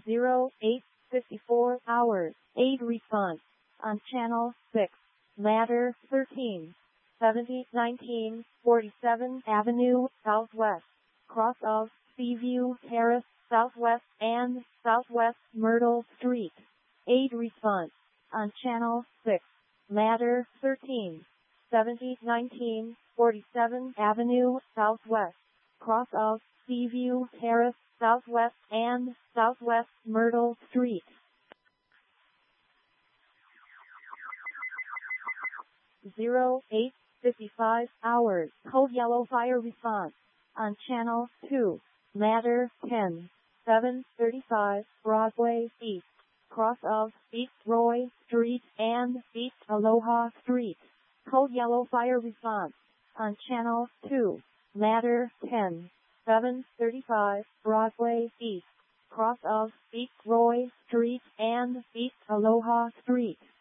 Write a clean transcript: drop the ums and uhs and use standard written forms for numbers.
08:54 hours. 8 response on channel 6. Ladder 13. 7019 47th Avenue Southwest. Cross of Seaview Terrace Southwest and Southwest Myrtle Street. 8 response on channel 6. Ladder 13. 7019 47th Avenue Southwest. Cross of Seaview Terrace Southwest and Southwest Myrtle Street. 08:55 hours. Code Yellow Fire response on channel 2. Ladder 10. 735 Broadway East. Cross of East Roy Street and East Aloha Street. Code Yellow Fire response on channel 2. Ladder 10. 735 Broadway East. Cross of East Roy Street and East Aloha Street.